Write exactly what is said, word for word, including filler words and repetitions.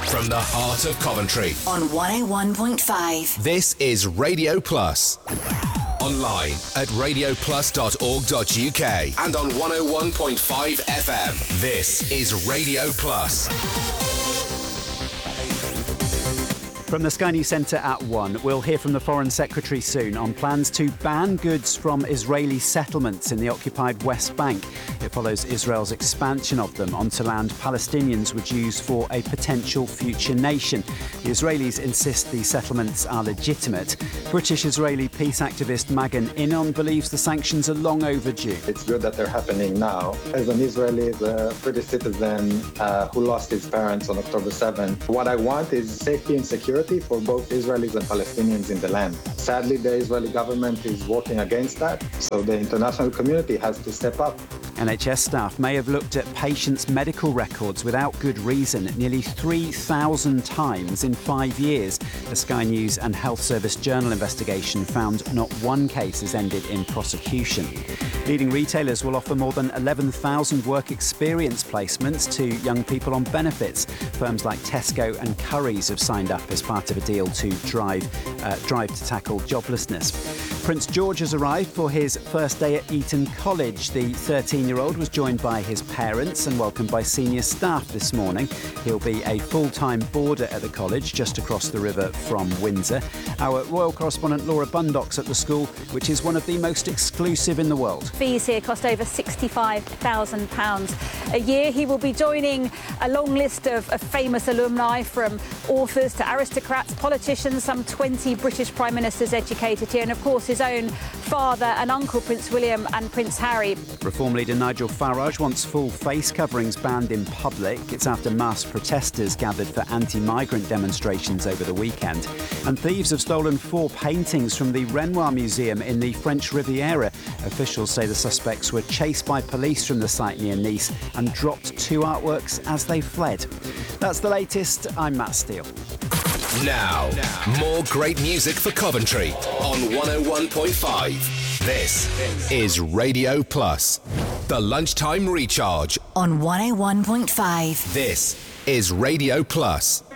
From the heart of Coventry. On one oh one point five. This is Radio Plus. Online at radio plus dot org dot U K and on one oh one point five F M. This is Radio Plus. From the Sky News Centre at one, we'll hear from the Foreign Secretary soon on plans to ban goods from Israeli settlements in the occupied West Bank. It follows Israel's expansion of them onto land Palestinians would use for a potential future nation. The Israelis insist the settlements are legitimate. British-Israeli peace activist Magan Innon believes the sanctions are long overdue. It's good that they're happening now. As an Israeli, as a British citizen uh, who lost his parents on October seventh, what I want is safety and security for both Israelis and Palestinians in the land. Sadly, the Israeli government is working against that, so the international community has to step up. N H S staff may have looked at patients' medical records without good reason nearly three thousand times in five years. A Sky News and Health Service Journal investigation found not one case has ended in prosecution. Leading retailers will offer more than eleven thousand work experience placements to young people on benefits. Firms like Tesco and Currys have signed up as part of a deal to drive, uh, drive to tackle joblessness. Prince George has arrived for his first day at Eton College. The thirteen-year-old was joined by his parents and welcomed by senior staff this morning. He'll be a full-time boarder at the college just across the river from Windsor. Our royal correspondent Laura Bundock's at the school, which is one of the most exclusive in the world. Fees here cost over sixty-five thousand pounds a year. He will be joining a long list of, of famous alumni, from authors to aristocrats, politicians, some twenty British Prime Ministers educated here, and of course his own father and uncle, Prince William and Prince Harry. Reform leader Nigel Farage wants full face coverings banned in public. It's after mass protesters gathered for anti-migrant demonstrations over the weekend. And thieves have stolen four paintings from the Renoir Museum in the French Riviera. Officials say the suspects were chased by police from the site near Nice and dropped two artworks as they fled. That's the latest. I'm Matt Steele. Now, more great music for Coventry on one oh one point five. This is Radio Plus. The Lunchtime Recharge on one oh one point five. This is Radio Plus.